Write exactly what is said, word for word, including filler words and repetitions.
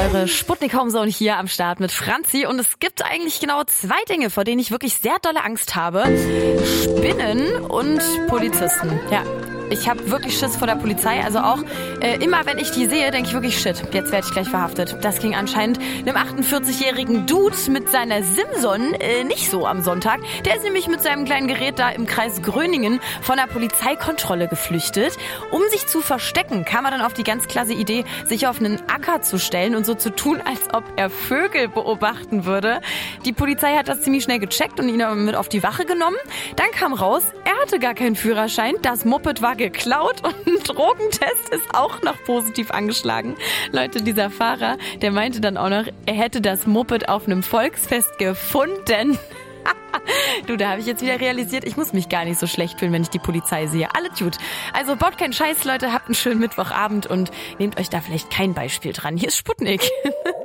Eure Sputnik Homezone hier am Start mit Franzi und es gibt eigentlich genau zwei Dinge, vor denen ich wirklich sehr dolle Angst habe. Spinnen und Polizisten. Ja. Ich habe wirklich Schiss vor der Polizei, also auch äh, immer, wenn ich die sehe, denke ich wirklich, shit, jetzt werde ich gleich verhaftet. Das ging anscheinend einem achtundvierzigjährigen Dude mit seiner Simson äh, nicht so am Sonntag. Der ist nämlich mit seinem kleinen Gerät da im Kreis Gröningen von der Polizeikontrolle geflüchtet. Um sich zu verstecken, kam er dann auf die ganz klasse Idee, sich auf einen Acker zu stellen und so zu tun, als ob er Vögel beobachten würde. Die Polizei hat das ziemlich schnell gecheckt und ihn mit auf die Wache genommen. Dann kam raus, er hatte gar keinen Führerschein, das Moped war geklaut und ein Drogentest ist auch noch positiv angeschlagen. Leute, dieser Fahrer, der meinte dann auch noch, er hätte das Moped auf einem Volksfest gefunden. Du, da habe ich jetzt wieder realisiert, ich muss mich gar nicht so schlecht fühlen, wenn ich die Polizei sehe. Alles gut. Also baut keinen Scheiß, Leute, habt einen schönen Mittwochabend und nehmt euch da vielleicht kein Beispiel dran. Hier ist Sputnik.